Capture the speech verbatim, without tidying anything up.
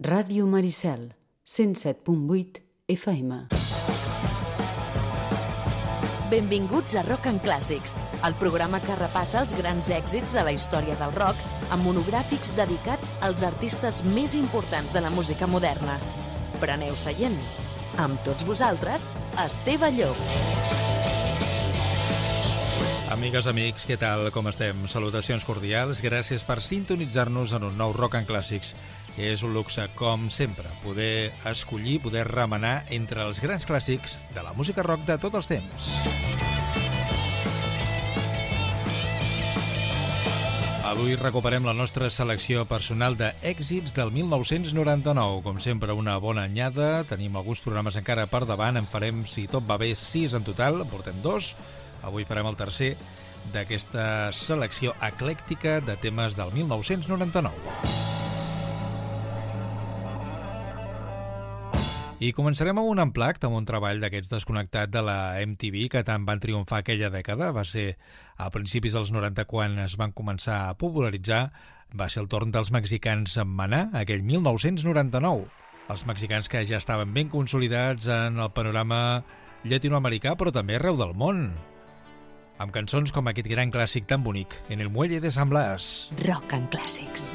Ràdio Maricel, cent set punt vuit F M. Benvinguts a Rock and Clàssics, el programa que repassa els grans èxits de la història del rock amb monogràfics dedicats als artistes més importants de la música moderna. Preneu seient. Amb tots vosaltres, Esteve Llop. Amigues, amics, què tal? Com estem? Salutacions cordials. Gràcies per sintonitzar-nos en un nou Rock and Clàssics. És un luxe, com sempre, poder escollir, poder remenar entre els grans clàssics de la música rock de tots els temps. Avui recuperem la nostra selecció personal d'èxits del mil nou-cents noranta-nou. Com sempre, una bona anyada. Tenim alguns programes encara per davant. En farem, si tot va bé, sis en total. En portem dos. Avui farem el tercer d'aquesta selecció eclèctica de temes del mil nou-cents noranta-nou. I començarem amb un unplugged, amb un treball d'aquests desconnectat de la M T V que tant van triomfar aquella dècada. Va ser a principis dels noranta quan es van començar a popularitzar. Va ser el torn dels mexicans en Maná, aquell mil nou-cents noranta-nou. Els mexicans que ja estaven ben consolidats en el panorama llatinoamericà, però també arreu del món, amb cançons com aquest gran clàssic tan bonic, En el muelle de San Blas. Rock and Clàssics.